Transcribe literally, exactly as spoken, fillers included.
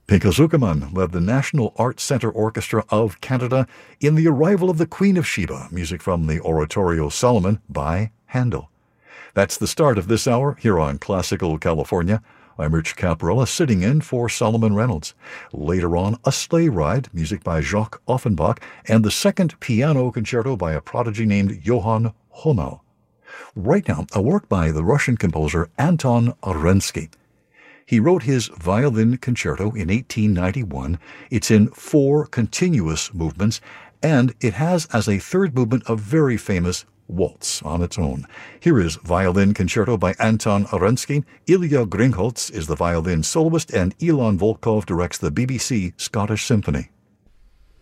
Pinchas Zukerman led the National Arts Centre Orchestra of Canada in The Arrival of the Queen of Sheba, music from the Oratorio Solomon by Handel. That's the start of this hour here on Classical California. I'm Rich Caparella, sitting in for Solomon Reynolds. Later on, A Sleigh Ride, music by Jacques Offenbach, and the second piano concerto by a prodigy named Johann Hummel. Right now, a work by the Russian composer Anton Arensky. He wrote his violin concerto in eighteen ninety-one. It's in four continuous movements, and it has as a third movement a very famous waltz on its own. Here is Violin Concerto by Anton Arensky. Ilya Gringholz is the violin soloist, and Ilan Volkov directs the B B C Scottish Symphony.